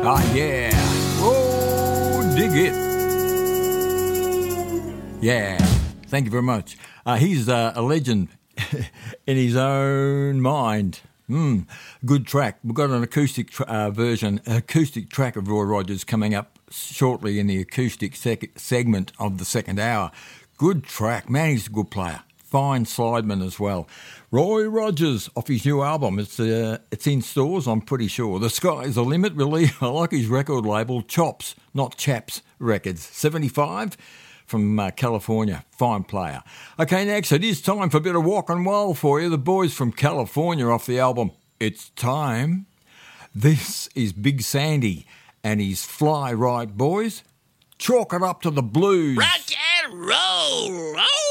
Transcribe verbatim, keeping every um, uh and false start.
Ah, yeah. Oh, dig it. Yeah. Thank you very much. Uh, he's uh, a legend in his own mind. Mm, good track. We've got an acoustic tra- uh, version, acoustic track of Roy Rogers coming up shortly in the acoustic sec- segment of the second hour. Good track. Man, he's a good player. Fine slideman as well. Roy Rogers off his new album. It's uh, it's in stores, I'm pretty sure. The Sky's the Limit, really. I like his record label, Chops, not Chaps Records. seventy-five from uh, California. Fine player. Okay, next, it is time for a bit of rock and roll for you. The boys from California off the album It's Time. This is Big Sandy and his Fly Right Boys. Chalk it up to the blues. Rock and roll! Oh!